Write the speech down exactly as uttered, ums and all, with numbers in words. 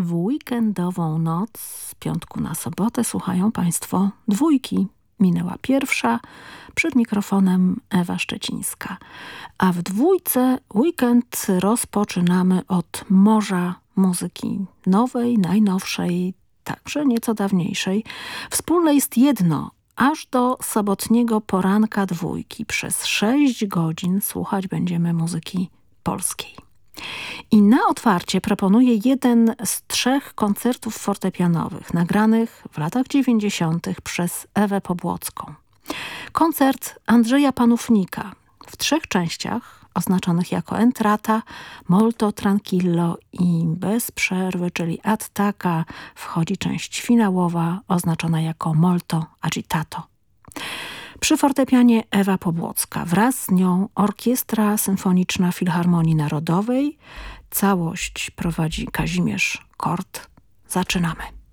W weekendową noc z piątku na sobotę słuchają Państwo dwójki. Minęła pierwsza, przed mikrofonem Ewa Szczecińska. A w dwójce weekend rozpoczynamy od morza muzyki nowej, najnowszej, także nieco dawniejszej. Wspólne jest jedno, aż do sobotniego poranka dwójki. Przez sześć godzin słuchać będziemy muzyki polskiej. I na otwarcie proponuję jeden z trzech koncertów fortepianowych nagranych w latach dziewięćdziesiątych przez Ewę Pobłocką. Koncert Andrzeja Panównika w trzech częściach oznaczonych jako entrata, molto tranquillo i bez przerwy, czyli attacca, wchodzi część finałowa oznaczona jako molto agitato. Przy fortepianie Ewa Pobłocka, wraz z nią Orkiestra Symfoniczna Filharmonii Narodowej. Całość prowadzi Kazimierz Kort. Zaczynamy.